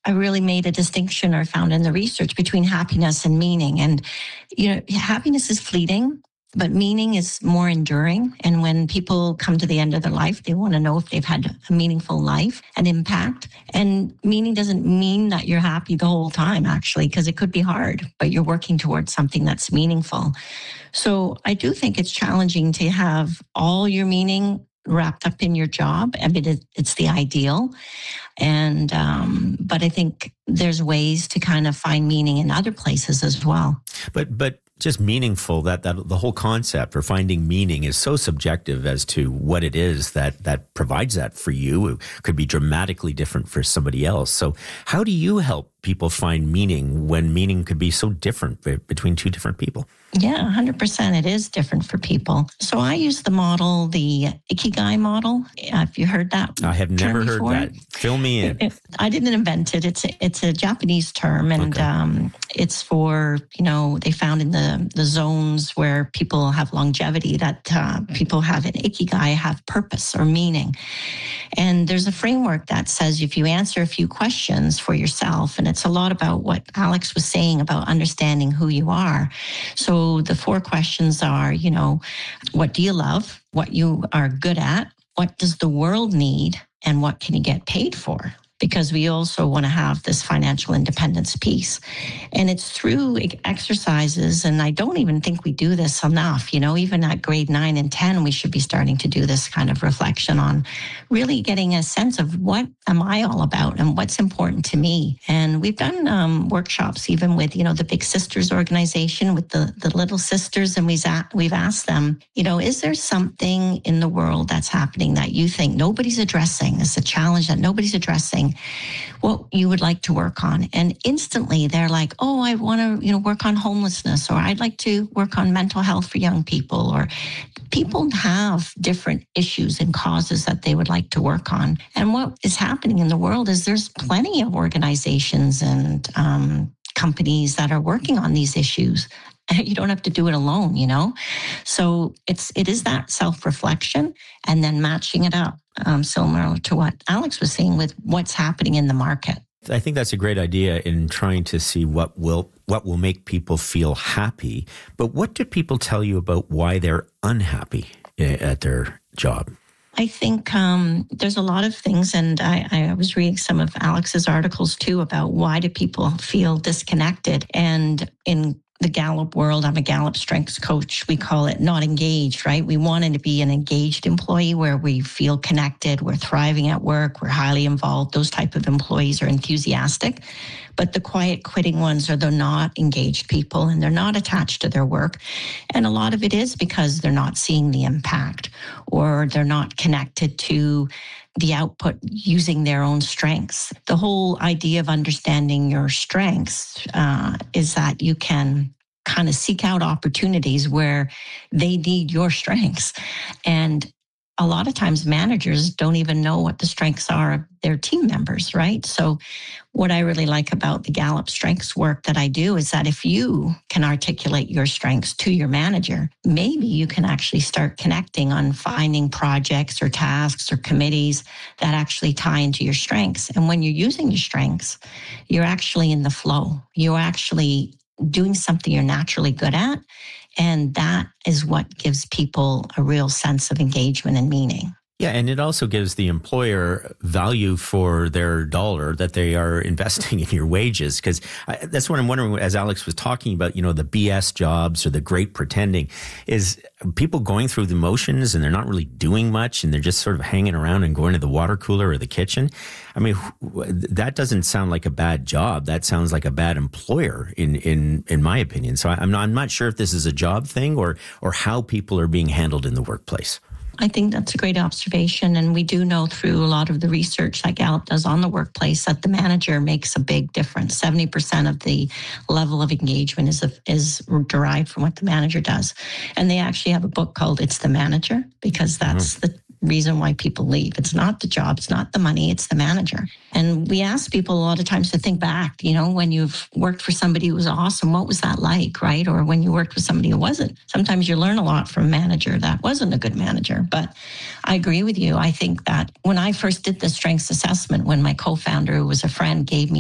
I really made a distinction or found in the research between happiness and meaning. And, happiness is fleeting, but meaning is more enduring. And when people come to the end of their life, they want to know if they've had a meaningful life, an impact. And meaning doesn't mean that you're happy the whole time, actually, because it could be hard, but you're working towards something that's meaningful. So I do think it's challenging to have all your meaning wrapped up in your job. I mean, it's the ideal. And, but I think there's ways to kind of find meaning in other places as well. But just meaningful, that the whole concept for finding meaning is so subjective as to what it is that provides that for you. It could be dramatically different for somebody else. So how do you help people find meaning when meaning could be so different between two different people? Yeah, 100%. It is different for people. So I use the model, the Ikigai model. Have you heard that? I have never heard that. Fill me in. I didn't invent it. It's a Japanese term, and it's for, they found in the zones where people have longevity that people have an Ikigai, have purpose or meaning. And there's a framework that says if you answer a few questions for yourself, and it's a lot about what Alex was saying about understanding who you are. So the 4 questions are, what do you love? What you are good at? What does the world need? And what can you get paid for? Because we also want to have this financial independence piece. And it's through exercises, and I don't even think we do this enough. Even at grade 9 and 10, we should be starting to do this kind of reflection on really getting a sense of what am I all about and what's important to me. And we've done workshops even with, the Big Sisters organization with the Little Sisters, and we've asked them, is there something in the world that's happening that you think nobody's addressing? It's a challenge that nobody's addressing. What you would like to work on. And instantly they're like, oh, I want to, work on homelessness, or I'd like to work on mental health for young people, or people have different issues and causes that they would like to work on. And what is happening in the world is there's plenty of organizations and companies that are working on these issues. You don't have to do it alone, So it is that self-reflection and then matching it up, similar to what Alex was saying with what's happening in the market. I think that's a great idea in trying to see what will make people feel happy. But what do people tell you about why they're unhappy at their job? I think there's a lot of things, and I was reading some of Alex's articles too about why do people feel disconnected. And in the Gallup world, I'm a Gallup strengths coach. We call it not engaged, right? We wanted to be an engaged employee where we feel connected, we're thriving at work, we're highly involved. Those type of employees are enthusiastic. But the quiet quitting ones are the not engaged people, and they're not attached to their work. And a lot of it is because they're not seeing the impact, or they're not connected to the output using their own strengths. The whole idea of understanding your strengths is that you can kind of seek out opportunities where they need your strengths. And a lot of times managers don't even know what the strengths are of their team members, right? So what I really like about the Gallup strengths work that I do is that if you can articulate your strengths to your manager, maybe you can actually start connecting on finding projects or tasks or committees that actually tie into your strengths. And when you're using your strengths, you're actually in the flow. You're actually doing something you're naturally good at. And that is what gives people a real sense of engagement and meaning. Yeah, and it also gives the employer value for their dollar that they are investing in your wages. Because that's what I'm wondering, as Alex was talking about, the BS jobs or the great pretending, is people going through the motions and they're not really doing much and they're just sort of hanging around and going to the water cooler or the kitchen. I mean, that doesn't sound like a bad job. That sounds like a bad employer, in my opinion. So I'm not sure if this is a job thing or how people are being handled in the workplace. I think that's a great observation. And we do know through a lot of the research that Gallup does on the workplace that the manager makes a big difference. 70% of the level of engagement is derived from what the manager does. And they actually have a book called It's the Manager, because that's the reason why people leave. It's not the job, it's not the money, it's the manager. And we ask people a lot of times to think back, when you've worked for somebody who was awesome, what was that like, right? Or when you worked with somebody who wasn't. Sometimes you learn a lot from a manager that wasn't a good manager. But I agree with you. I think that when I first did the strengths assessment, when my co-founder, who was a friend, gave me